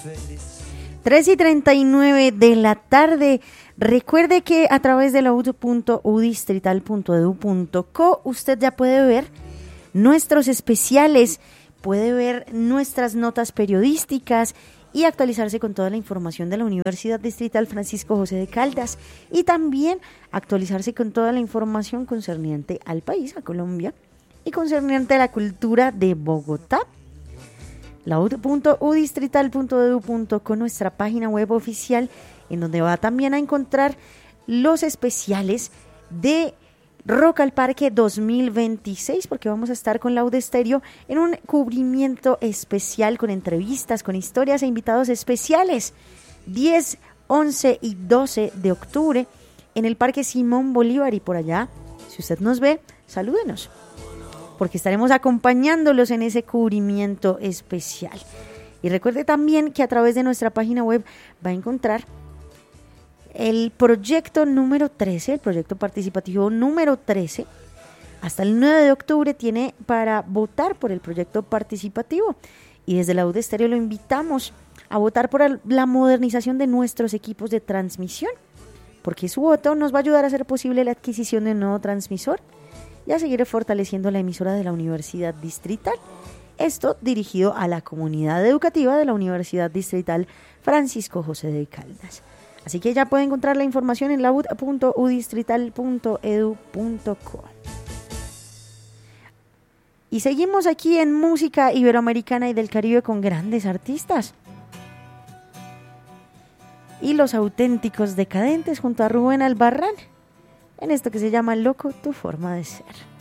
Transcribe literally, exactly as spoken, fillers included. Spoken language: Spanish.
tres y treinta y nueve de la tarde. Recuerde que a través de la u punto u distrital punto edu punto co usted ya puede ver nuestros especiales, puede ver nuestras notas periodísticas y actualizarse con toda la información de la Universidad Distrital Francisco José de Caldas, y también actualizarse con toda la información concerniente al país, a Colombia, y concerniente a la cultura de Bogotá. La u punto u distrital punto edu punto co, nuestra página web oficial, en donde va también a encontrar los especiales de Rock al Parque dos mil veintiséis, porque vamos a estar con Laude Estéreo en un cubrimiento especial con entrevistas, con historias e invitados especiales. diez, once y doce de octubre en el Parque Simón Bolívar, y por allá, si usted nos ve, salúdenos, porque estaremos acompañándolos en ese cubrimiento especial. Y recuerde también que a través de nuestra página web va a encontrar el proyecto número trece, el proyecto participativo número trece. Hasta el nueve de octubre tiene para votar por el proyecto participativo, y desde Laude Estéreo lo invitamos a votar por la modernización de nuestros equipos de transmisión, porque su voto nos va a ayudar a hacer posible la adquisición de un nuevo transmisor y a seguir fortaleciendo la emisora de la Universidad Distrital. Esto dirigido a la comunidad educativa de la Universidad Distrital Francisco José de Caldas. Así que ya puede encontrar la información en la u punto u distrital punto edu punto co. Y seguimos aquí en música iberoamericana y del Caribe con grandes artistas. Y Los Auténticos Decadentes junto a Rubén Albarrán, en esto que se llama Loco, tu forma de ser.